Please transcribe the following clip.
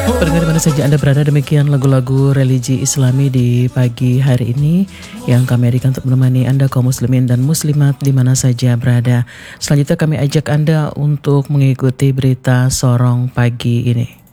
Pendengar di mana saja Anda berada, demikian lagu-lagu religi Islami di pagi hari ini yang kami hadirkan untuk menemani Anda kaum muslimin dan muslimat di mana saja berada. Selanjutnya kami ajak Anda untuk mengikuti berita Sorong pagi ini.